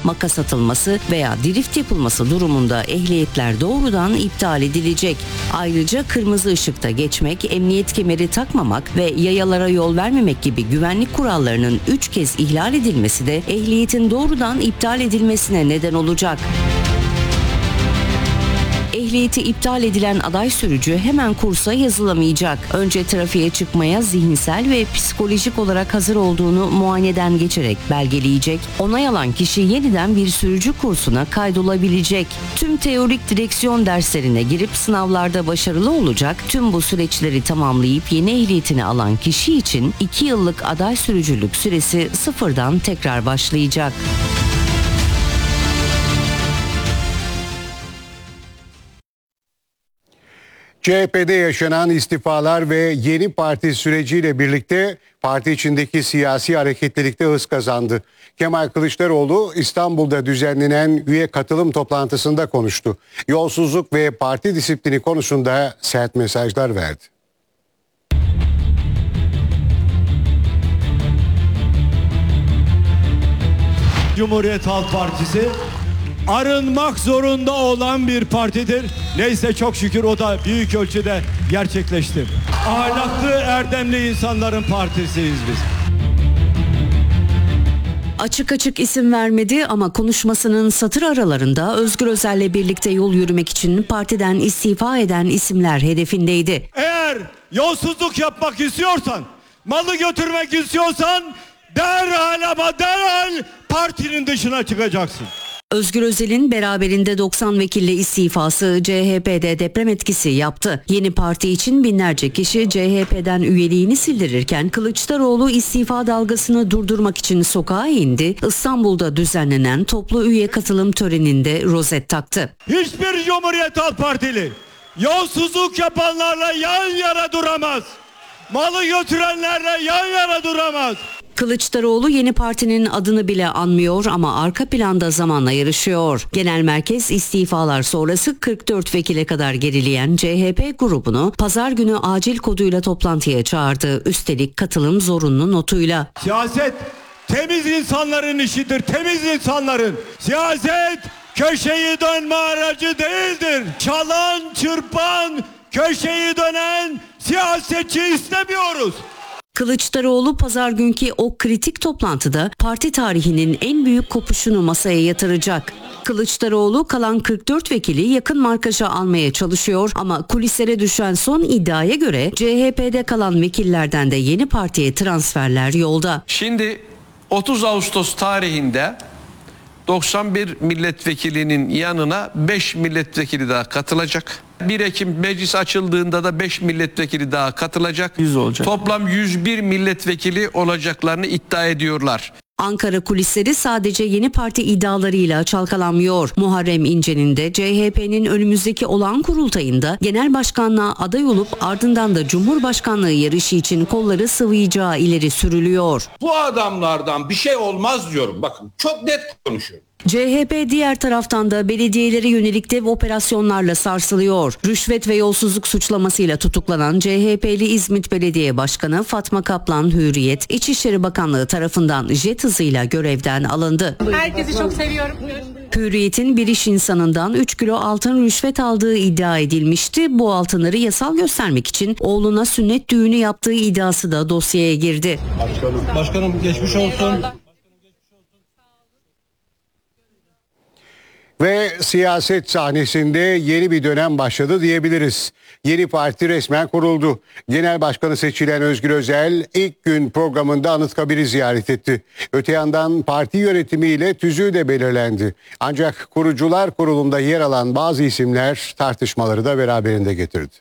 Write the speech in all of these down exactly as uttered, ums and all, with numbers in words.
makas atılması veya drift yapılması durumunda ehliyetler doğrudan iptal edilecek. Ayrıca kırmızı ışıkta geçmek, emniyet kemeri takmamak ve yayalara yol vermemek gibi güvenlik kurallarının üç kez ihlal edilmesi de ehliyetin doğrudan iptal edilmesine neden olacak. Ehliyeti iptal edilen aday sürücü hemen kursa yazılamayacak. Önce trafiğe çıkmaya zihinsel ve psikolojik olarak hazır olduğunu muayeneden geçerek belgeleyecek. Onay alan kişi yeniden bir sürücü kursuna kaydolabilecek. Tüm teorik direksiyon derslerine girip sınavlarda başarılı olacak. Tüm bu süreçleri tamamlayıp yeni ehliyetini alan kişi için iki yıllık aday sürücülük süresi sıfırdan tekrar başlayacak. C H P'de yaşanan istifalar ve yeni parti süreciyle birlikte parti içindeki siyasi hareketlilikte hız kazandı. Kemal Kılıçdaroğlu İstanbul'da düzenlenen üye katılım toplantısında konuştu. Yolsuzluk ve parti disiplini konusunda sert mesajlar verdi. Cumhuriyet Halk Partisi arınmak zorunda olan bir partidir. Neyse çok şükür o da büyük ölçüde gerçekleşti. Ahlaklı, erdemli insanların partisiyiz biz. Açık açık isim vermedi ama konuşmasının satır aralarında Özgür Özel'le birlikte yol yürümek için partiden istifa eden isimler hedefindeydi. Eğer yolsuzluk yapmak istiyorsan, malı götürmek istiyorsan derhal ama derhal partinin dışına çıkacaksın. Özgür Özel'in beraberinde doksan vekille istifası C H P'de deprem etkisi yaptı. Yeni parti için binlerce kişi C H P'den üyeliğini sildirirken Kılıçdaroğlu istifa dalgasını durdurmak için sokağa indi. İstanbul'da düzenlenen toplu üye katılım töreninde rozet taktı. Hiçbir Cumhuriyet Halk Partili yolsuzluk yapanlarla yan yana duramaz. Malı götürenlerle yan yana duramaz. Kılıçdaroğlu yeni partinin adını bile anmıyor ama arka planda zamanla yarışıyor. Genel merkez istifalar sonrası kırk dört vekile kadar gerileyen C H P grubunu pazar günü acil koduyla toplantıya çağırdı. Üstelik katılım zorunlu notuyla. Siyaset temiz insanların işidir, temiz insanların. Siyaset köşeyi dönme aracı değildir. Çalan, çırpan, köşeyi dönen siyasetçi istemiyoruz. Kılıçdaroğlu pazar günkü o kritik toplantıda parti tarihinin en büyük kopuşunu masaya yatıracak. Kılıçdaroğlu kalan kırk dört vekili yakın markaja almaya çalışıyor ama kulislere düşen son iddiaya göre C H P'de kalan vekillerden de yeni partiye transferler yolda. Şimdi otuz Ağustos tarihinde doksan bir milletvekilinin yanına beş milletvekili daha katılacak. bir Ekim meclis açıldığında da beş milletvekili daha katılacak. yüz olacak. Toplam yüz bir milletvekili olacaklarını iddia ediyorlar. Ankara kulisleri sadece yeni parti iddialarıyla çalkalanmıyor. Muharrem İnce'nin de C H P'nin önümüzdeki olağan kurultayında genel başkanlığa aday olup ardından da Cumhurbaşkanlığı yarışı için kolları sıvayacağı ileri sürülüyor. Bu adamlardan bir şey olmaz diyorum. Bakın çok net konuşuyorum. C H P diğer taraftan da belediyelere yönelik dev operasyonlarla sarsılıyor. Rüşvet ve yolsuzluk suçlamasıyla tutuklanan C H P'li İzmit Belediye Başkanı Fatma Kaplan Hürriyet, İçişleri Bakanlığı tarafından jet hızıyla görevden alındı. Herkesi çok seviyorum. Hürriyet'in bir iş insanından üç kilo altın rüşvet aldığı iddia edilmişti. Bu altınları yasal göstermek için oğluna sünnet düğünü yaptığı iddiası da dosyaya girdi. Başkanım, başkanım geçmiş olsun. Ve siyaset sahnesinde yeni bir dönem başladı diyebiliriz. Yeni parti resmen kuruldu. Genel başkanı seçilen Özgür Özel ilk gün programında Anıtkabir'i ziyaret etti. Öte yandan parti yönetimiyle tüzüğü de belirlendi. Ancak kurucular kurulunda yer alan bazı isimler tartışmaları da beraberinde getirdi.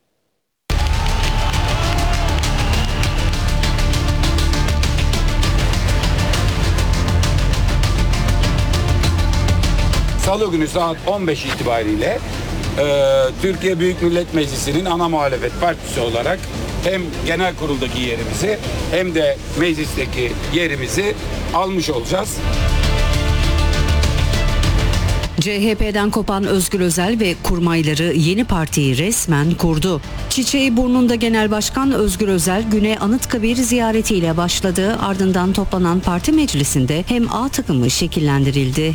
Salı günü saat on beş itibariyle e, Türkiye Büyük Millet Meclisi'nin ana muhalefet partisi olarak hem genel kuruldaki yerimizi hem de meclisteki yerimizi almış olacağız. C H P'den kopan Özgür Özel ve kurmayları yeni partiyi resmen kurdu. Çiçeği burnunda Genel Başkan Özgür Özel güne Anıtkabir ziyaretiyle başladı. Ardından toplanan parti meclisinde hem A takımı şekillendirildi